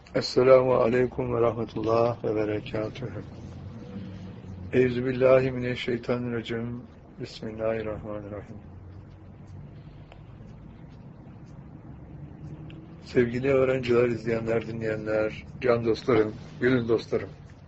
Esselamu aleyküm ve rahmetullah ve berekatühü. Euzubillahimineşşeytanirracim. Bismillahirrahmanirrahim. Sevgili öğrenciler, izleyenler, dinleyenler, can dostlarım, gönül dostlarım.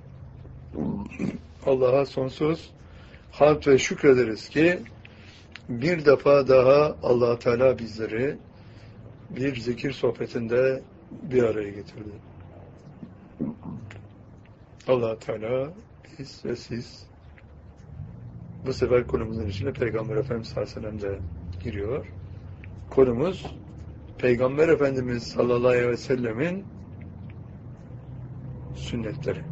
Allah'a sonsuz hamd ve şükrederiz ki bir defa daha Allah Teala bizleri bir zikir sohbetinde bir araya getirdi. Allah Teala, biz ve siz, bu sefer konumuzun içine Peygamber Efendimiz sallallahu aleyhi ve sellem de giriyor. Konumuz Peygamber Efendimiz sallallahu aleyhi ve sellemin sünnetleri.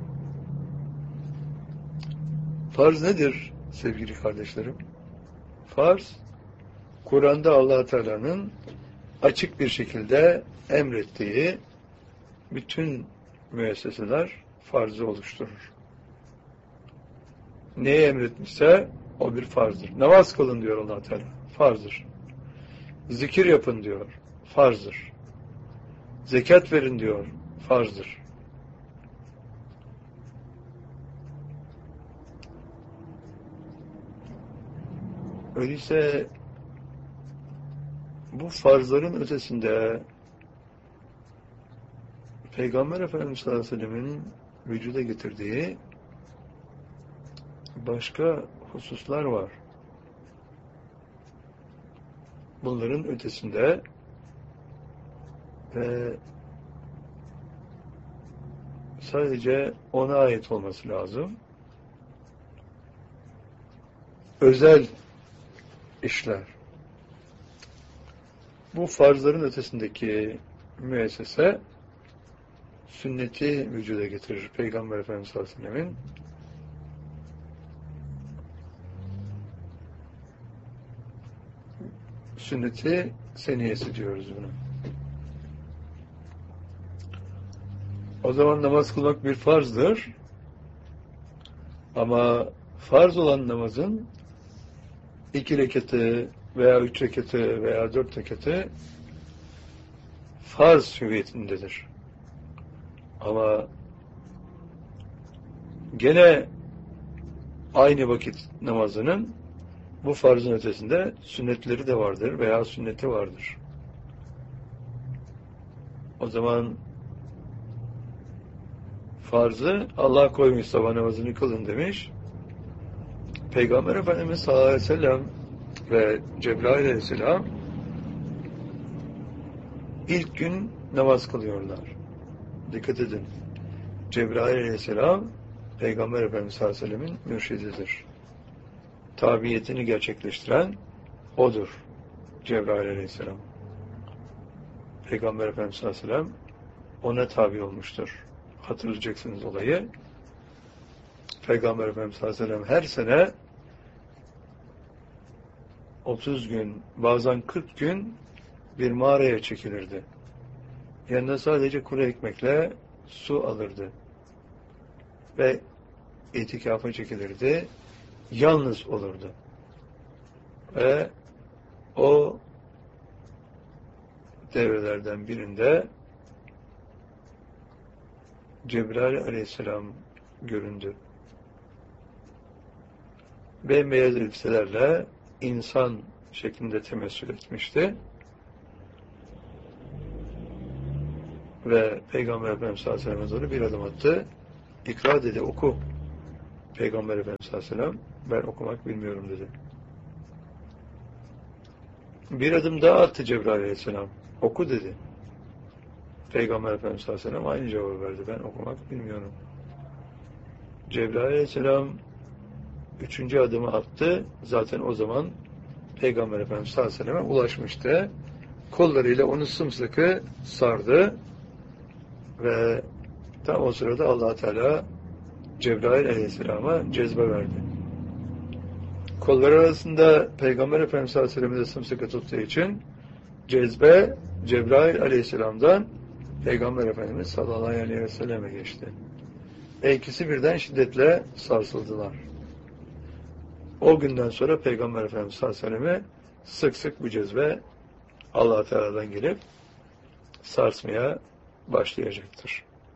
Farz nedir sevgili kardeşlerim? Farz, Kur'an'da Allah Teala'nın açık bir şekilde emrettiği bütün müesseseler farzı oluşturur. Neyi emretmişse o bir farzdır. Namaz kılın diyor Allah Teala, farzdır. Zikir yapın diyor, farzdır. Zekat verin diyor, farzdır. Öyleyse bu farzların ötesinde Peygamber Efendimiz sallallahu aleyhi ve sellemin vücuda getirdiği başka hususlar var. Bunların ötesinde ve sadece ona ait olması lazım. Özel işler. Bu farzların ötesindeki müessese sünneti vücuda getirir. Peygamber Efendimiz sallallahu aleyhi ve sellemin sünneti seniyesi diyoruz buna. O zaman namaz kılmak bir farzdır. Ama farz olan namazın 2 rekatı veya 3 rekatı veya 4 rekatı farz hüviyetindedir. Ama gene aynı vakit namazının bu farzın ötesinde sünnetleri de vardır veya sünneti vardır. O zaman farzı Allah koymuş, sabah namazını kılın demiş. Peygamber Efendimiz sallallahu aleyhi ve sellem ve Cebrail aleyhisselam ilk gün namaz kılıyorlar. Dikkat edin. Cebrail aleyhisselam Peygamber Efendimiz sallallahu aleyhi ve sellemin mürşididir. Tabiyetini gerçekleştiren odur. Cebrail aleyhisselam. Peygamber Efendimiz sallallahu aleyhi ve sellem ona tabi olmuştur. Hatırlayacaksınız olayı. Peygamber Efendimiz sallallahu aleyhi ve sellem her sene 30 gün, bazen 40 gün bir mağaraya çekilirdi. Yanında sadece kuru ekmekle su alırdı. Ve itikafa çekilirdi. Yalnız olurdu. Ve o devrelerden birinde Cebrail aleyhisselam göründü. Bembeyaz elbiselerle insan şeklinde temessül etmişti. Ve Peygamber Efendimiz sallallahu aleyhi ve sellem bir adım attı. İkra dedi, oku. Peygamber Efendimiz sallallahu aleyhi ve sellem, ben okumak bilmiyorum dedi. Bir adım daha attı Cebrail aleyhisselam. Oku dedi. Peygamber Efendimiz sallallahu aleyhi ve sellem aynı cevabı verdi. Ben okumak bilmiyorum. Cebrail aleyhisselam 3. adımı attı. Zaten o zaman Peygamber Efendimiz sallallahu aleyhi ve selleme ulaşmıştı. Kollarıyla onu sımsıkı sardı. Ve tam o sırada Allah Teala Cebrail aleyhisselama cezbe verdi. Kolları arasında Peygamber Efendimiz sallallahu aleyhi ve sellem'i de sımsıkı tuttuğu için cezbe Cebrail aleyhisselamdan Peygamber Efendimiz sallallahu aleyhi ve selleme geçti. İkisi birden şiddetle sarsıldılar. O günden sonra Peygamber Efendimiz sallallahu aleyhi ve selleme sık sık bu cezbe Allah Teala'dan gelip sarsmaya başlayacaktır.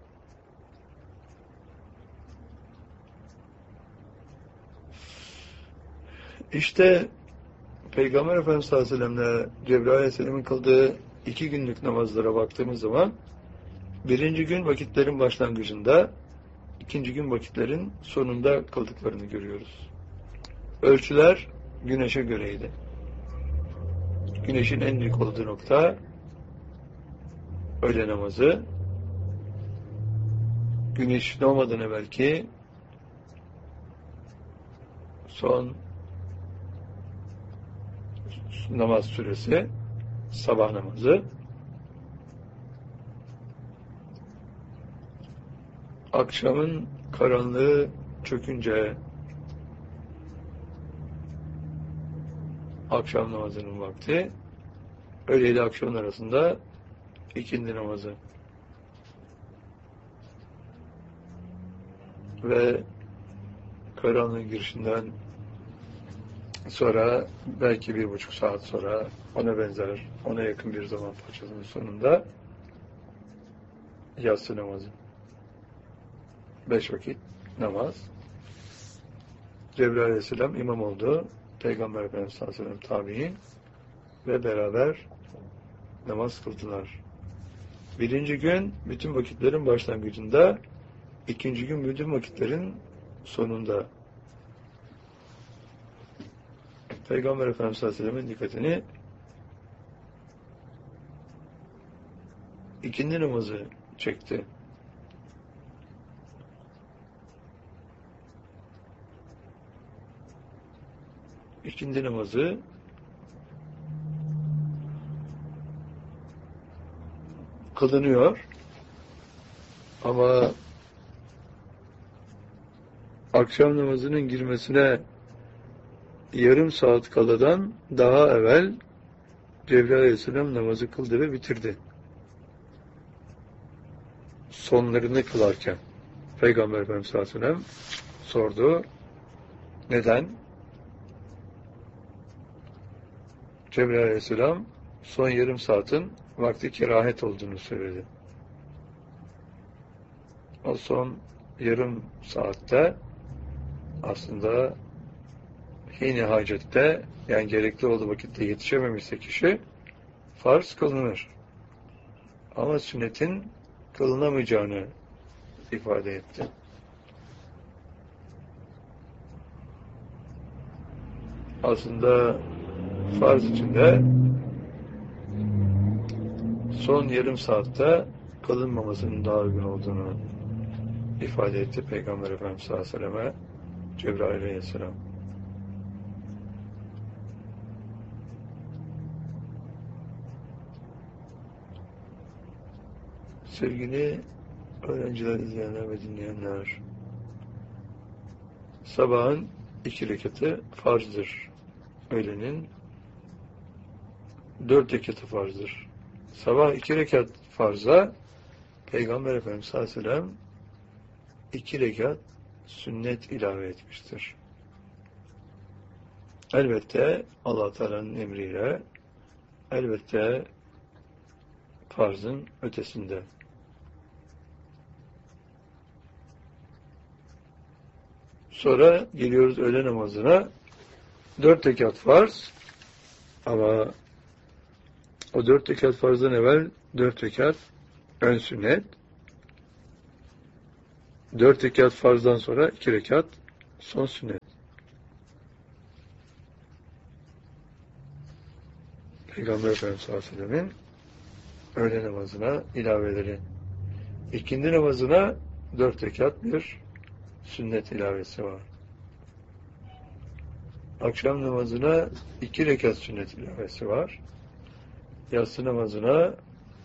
İşte Peygamber Efendimiz sallallahu aleyhi ve sellem'le Cebrail aleyhisselamın kıldığı 2 günlük namazlara baktığımız zaman birinci gün vakitlerin başlangıcında, ikinci gün vakitlerin sonunda kıldıklarını görüyoruz. Ölçüler güneşe göreydi. Güneşin en büyük olduğu nokta öğle namazı. Güneş doğmadan evvelki son namaz süresi sabah namazı. Akşamın karanlığı çökünce akşam namazının vakti, öğle ile akşamın arasında ikindi namazı. Ve karanlığın girişinden sonra belki 1,5 saat sonra ona benzer, ona yakın bir zaman parçasının sonunda yatsı namazı. 5 vakit namaz. Cebrail aleyhisselam imam oldu. Peygamber Efendimiz sallallahu aleyhi ve sellem tabi'in ve beraber namaz kıldılar. Birinci gün bütün vakitlerin başlangıcında, ikinci gün bütün vakitlerin sonunda. Peygamber Efendimiz sallallahu aleyhi ve sellem'in dikkatini ikindi namazı çekti. İkindi namazı kılınıyor ama akşam namazının girmesine yarım saat kaladan daha evvel Cebrail aleyhisselam namazı kıldı ve bitirdi. Sonlarını kılarken Peygamber Efendimiz sallallahu aleyhi ve sellem sordu. Neden? Cebrail aleyhisselam son yarım saatin vakti kerahet olduğunu söyledi. O son yarım saatte aslında hine hacette, yani gerekli olduğu vakitte yetişememişse kişi farz kılınır. Ama sünnetin kılınamayacağını ifade etti. Aslında farz içinde son yarım saatte kılınmamasının daha uygun olduğunu ifade etti Peygamber Efendimiz sallallahu aleyhi ve selleme Cebrail aleyhisselam. Sevgili öğrenciler, izleyenler ve dinleyenler, sabahın 2 rekatı farzdır. Öğlenin 4 rekatı farzdır. Sabah 2 rekat farza Peygamber Efendimiz sallallahu aleyhi ve sellem 2 rekat sünnet ilave etmiştir. Elbette Allah Teala'nın emriyle, elbette farzın ötesinde. Sonra geliyoruz öğle namazına. 4 rekat farz ama o 4 rekat farzdan evvel 4 rekat ön sünnet. 4 rekat farzdan sonra 2 rekat son sünnet. Peygamber Efendimiz sallallahu aleyhi ve sellem'in öğle namazına ilaveleri. İkindi namazına 4 rekat bir sünnet ilavesi var. Akşam namazına 2 rekat sünnet ilavesi var. Yatsı namazına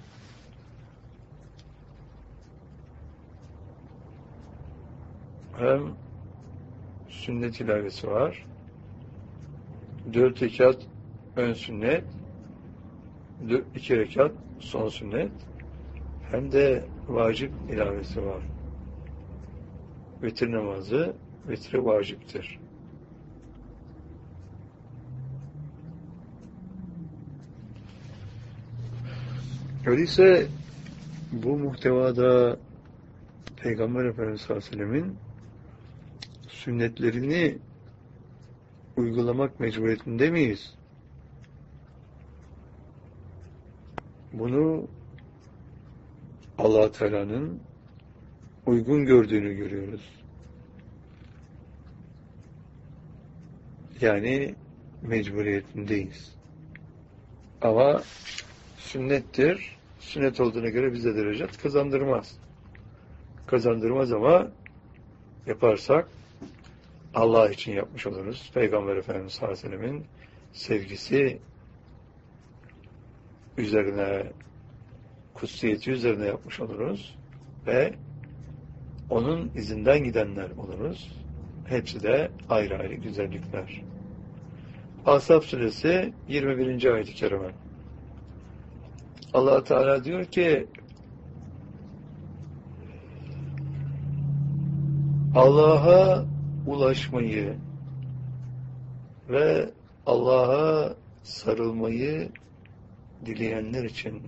hem sünnet ilavesi var. 4 rekat ön sünnet, 2 rekat son sünnet, hem de vacip ilavesi var. Vitir namazı, vitri vaciptir. Öyleyse bu muhtevada Peygamber Efendimiz sallallahu aleyhi ve sellem'in sünnetlerini uygulamak mecburiyetinde miyiz? Bunu Allah Teala'nın uygun gördüğünü görüyoruz. Yani mecburiyetindeyiz. Ama sünnettir. Sünnet olduğuna göre bize derece kazandırmaz. Kazandırmaz ama yaparsak Allah için yapmış oluruz. Peygamber Efendimiz sallallahu aleyhi ve sellemin sevgisi üzerine, kutsiyeti üzerine yapmış oluruz ve onun izinden gidenler oluruz. Hepsi de ayrı ayrı güzellikler. Ahzab suresi 21. ayet-i kerime. Allah Teala diyor ki Allah'a ulaşmayı ve Allah'a sarılmayı dileyenler için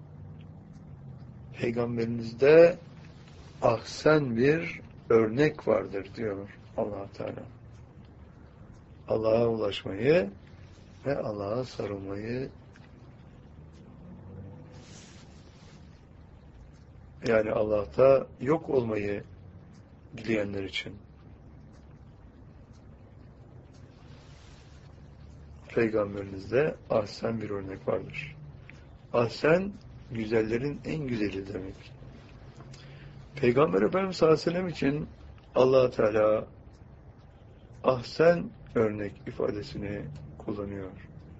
Peygamberimizde ahsen bir örnek vardır diyor Allah Teala. Allah'a ulaşmayı ve Allah'a sarılmayı, yani Allah'ta yok olmayı dileyenler için Peygamberimizde ahsen bir örnek vardır. Ahsen, güzellerin en güzeli demek. Peygamber Efendimiz sallallahu aleyhi ve sellem için Allah Teala ahsen örnek ifadesini kullanıyor.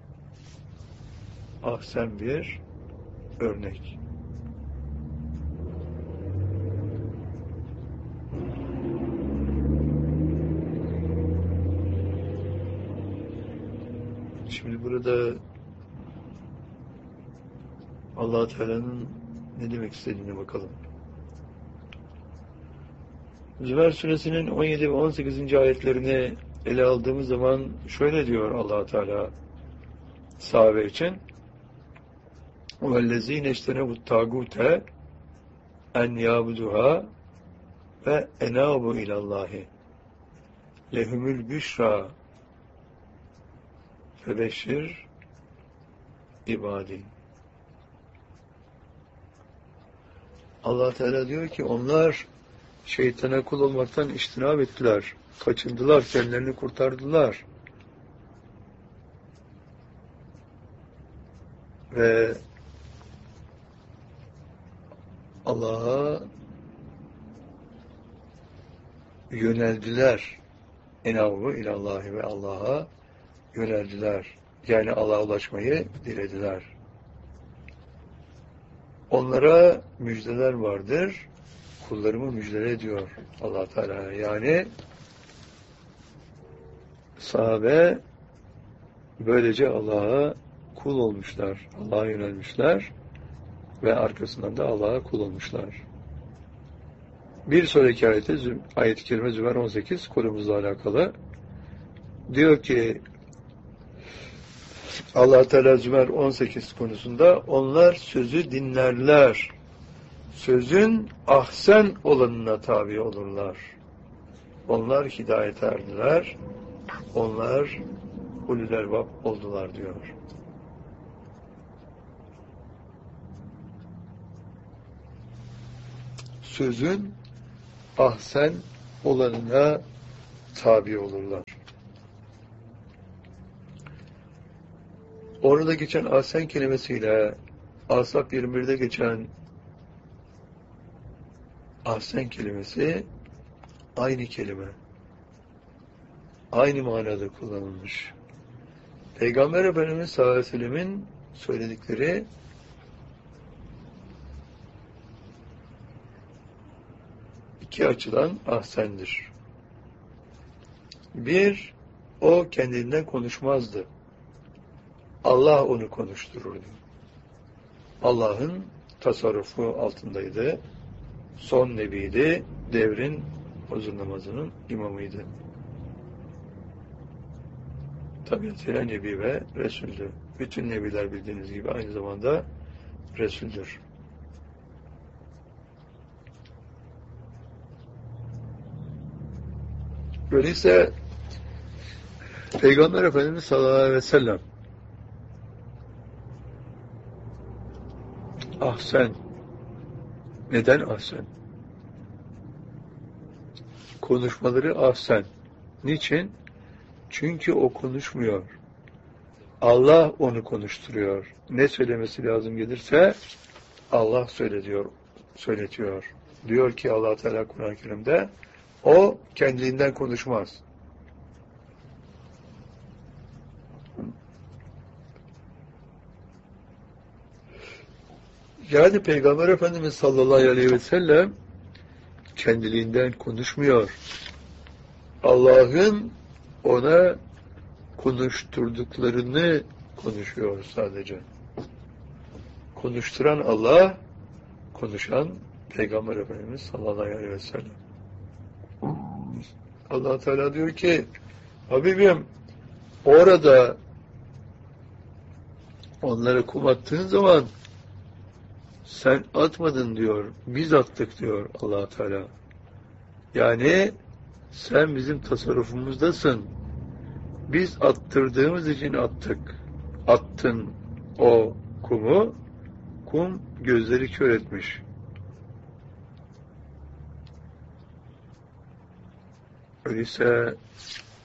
Ahsen bir örnek. Şimdi burada Allah Teala'nın ne demek istediğine bakalım. Zümer suresinin 17 ve 18. ayetlerini ele aldığımız zaman şöyle diyor Allah Teala sahabe için: وَالَّذ۪ينَ اجْتَنَبُوا الطَّاغُوتَ اَنْ يَعْبُدُهَا ve enabu ilallahi lehumul büşra febeşşir ibadi. Allah Teala diyor ki onlar şeytana kul olmaktan içtinab ettiler, kaçındılar, kendilerini kurtardılar ve Allah'a yöneldiler. Enavu ilallahi ve Allah'a yöneldiler. Yani Allah'a ulaşmayı dilediler. Onlara müjdeler vardır. Kullarımı müjdele ediyor Allah Teala. Yani sahabe böylece Allah'a kul olmuşlar. Allah'a yönelmişler ve arkasından da Allah'a kul olmuşlar. Bir sonraki ayet-i kerime Zümer 18 konumuzla alakalı. Diyor ki Allah Teala Zümer 18 konusunda onlar sözü dinlerler. Sözün ahsen olanına tabi olurlar. Onlar hidayete erdiler. Onlar ulul elbab oldular diyor. Sözün ahsen olanına tabi olurlar. Orada geçen ahsen kelimesiyle Ahzab 21'de geçen ahsen kelimesi aynı kelime. Aynı manada kullanılmış. Peygamber Efendimiz sallallahu aleyhi ve sellemin söyledikleri iki açıdan ahsendir. Bir, o kendinden konuşmazdı. Allah onu konuştururdu. Allah'ın tasarrufu altındaydı. Son nebiydi. Devrin huzur namazının imamıydı. Tabiatıyla nebi ve resuldü. Bütün nebiler bildiğiniz gibi aynı zamanda resuldür. Öyleyse Peygamber Efendimiz sallallahu aleyhi ve sellem ahsen. Neden ahsen? Konuşmaları ahsen. Niçin? Çünkü o konuşmuyor. Allah onu konuşturuyor. Ne söylemesi lazım gelirse Allah söyletiyor. Diyor ki Allah Teala Kur'an-ı Kerim'de o kendiliğinden konuşmaz. Yani Peygamber Efendimiz sallallahu aleyhi ve sellem kendiliğinden konuşmuyor. Allah'ın ona konuşturduklarını konuşuyor sadece. Konuşturan Allah, konuşan Peygamber Efendimiz sallallahu aleyhi ve sellem. Allah Teala diyor ki, Habibim, orada onlara kum attığın zaman sen atmadın diyor, biz attık diyor Allah Teala. Yani sen bizim tasarrufumuzdasın. Biz attırdığımız için attık. Attın o kumu, kum gözleri kör etmiş. Öyleyse